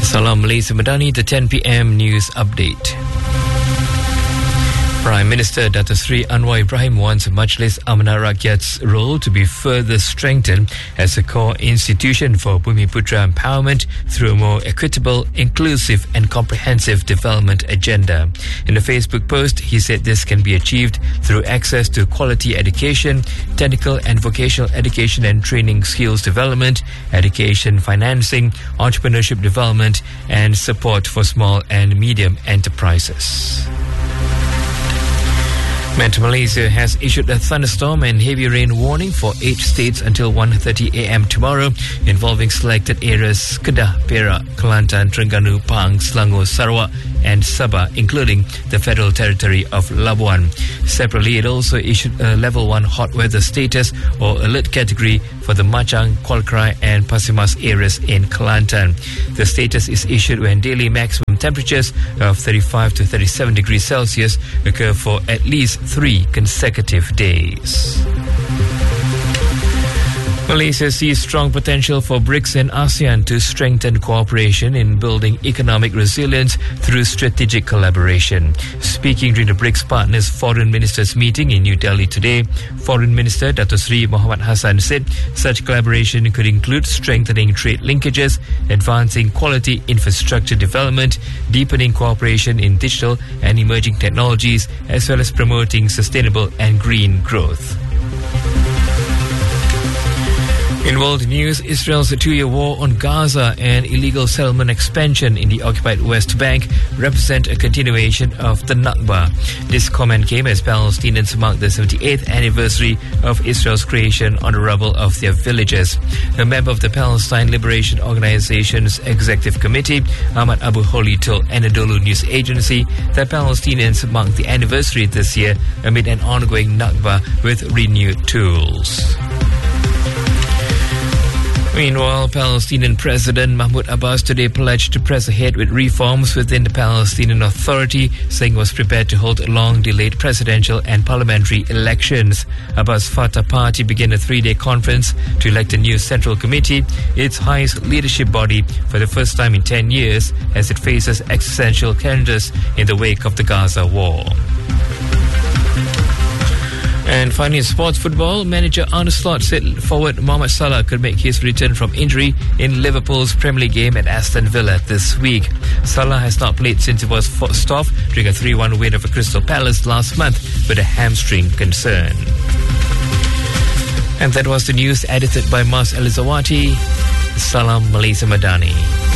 Salam Malaysia Madani, the 10 p.m. news update. Prime Minister Dato Sri Anwar Ibrahim wants Majlis Amanah Rakyat's role to be further strengthened as a core institution for Bumiputra empowerment through a more equitable, inclusive and comprehensive development agenda. In a Facebook post, he said this can be achieved through access to quality education, technical and vocational education and training skills development, education financing, entrepreneurship development and support for small and medium enterprises. Met Malaysia has issued a thunderstorm and heavy rain warning for 8 states until 1:30 a.m. tomorrow, involving selected areas Kedah, Perak, Kelantan, Terengganu, Pahang, Selangor, Sarawak and Sabah, including the Federal Territory of Labuan. Separately, it also issued a level 1 hot weather status or alert category for the Machang, Kuala Krai and Pasir Mas areas in Kelantan. The status is issued when daily maximum temperatures of 35 to 37 degrees Celsius occur for at least 3 consecutive days. Malaysia sees strong potential for BRICS and ASEAN to strengthen cooperation in building economic resilience through strategic collaboration. Speaking during the BRICS Partners Foreign Ministers meeting in New Delhi today, Foreign Minister Dato Sri Mohamad Hassan said such collaboration could include strengthening trade linkages, advancing quality infrastructure development, deepening cooperation in digital and emerging technologies, as well as promoting sustainable and green growth. In world news, Israel's 2-year war on Gaza and illegal settlement expansion in the occupied West Bank represent a continuation of the Nakba. This comment came as Palestinians mark the 78th anniversary of Israel's creation on the rubble of their villages. A member of the Palestine Liberation Organization's Executive Committee, Ahmad Abu Holi, told Anadolu News Agency that Palestinians mark the anniversary this year amid an ongoing Nakba with renewed tools. Meanwhile, Palestinian President Mahmoud Abbas today pledged to press ahead with reforms within the Palestinian Authority, saying he was prepared to hold long-delayed presidential and parliamentary elections. Abbas' Fatah party began a 3-day conference to elect a new central committee, its highest leadership body, for the first time in 10 years, as it faces existential challenges in the wake of the Gaza war. And finally, in sports football, manager Arne Slot said forward Mohamed Salah could make his return from injury in Liverpool's Premier League game at Aston Villa this week. Salah has not played since he was forced off during a 3-1 win over Crystal Palace last month with a hamstring concern. And that was the news edited by Mas Elizawati. Salam Malaysia Madani.